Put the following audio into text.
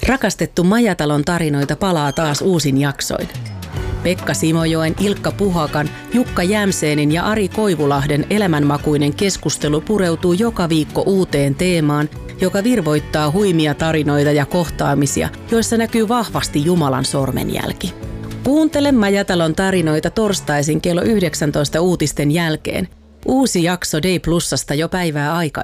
Rakastettu Majatalon tarinoita palaa taas uusin jaksoin. Pekka Simojoen, Ilkka Puhakan, Jukka Jämseenin ja Ari Koivulahden elämänmakuinen keskustelu pureutuu joka viikko uuteen teemaan, joka virvoittaa huimia tarinoita ja kohtaamisia, joissa näkyy vahvasti Jumalan sormenjälki. Kuuntele Majatalon tarinoita torstaisin kello 19 uutisten jälkeen. Uusi jakso Day Plusasta jo päivää aikaisemmin.